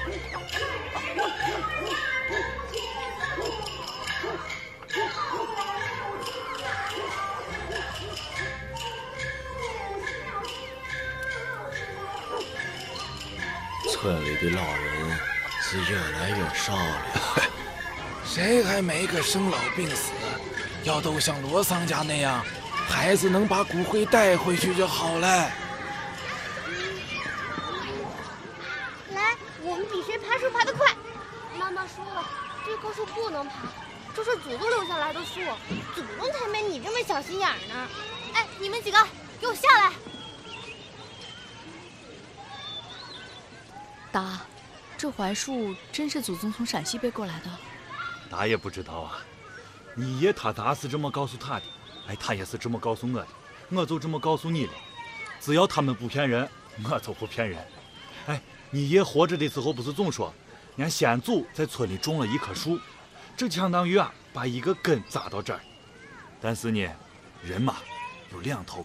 村里的老人是越来越少了， 谁还没个生老病死？要都像罗桑家那样，孩子能把骨灰带回去就好了。 来，我们比谁爬树爬得快。妈妈说了，这棵树不能爬，这是祖宗留下来的树，祖宗才没你这么小心眼呢。哎，你们几个给我下来！ 达，这槐树真是祖宗从陕西背过来的？ 达也不知道啊。你爷他是这么告诉他的，哎，他也是这么告诉我的，我就这么告诉你了。只要他们不骗人，我就不骗人。哎，你爷活着的时候不是总说，俺先祖在村里种了一棵树，这就相当于把一个根扎到这儿。但是呢，人嘛有两头